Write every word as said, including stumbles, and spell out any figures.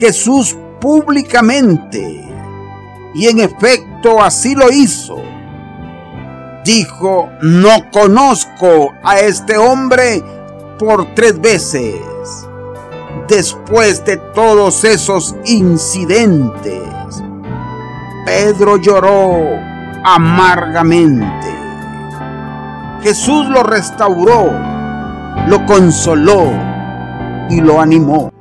Jesús públicamente, y en efecto así lo hizo. Dijo: no conozco a este hombre, por tres veces. Después de todos esos incidentes, Pedro lloró amargamente. Jesús lo restauró, lo consoló y lo animó.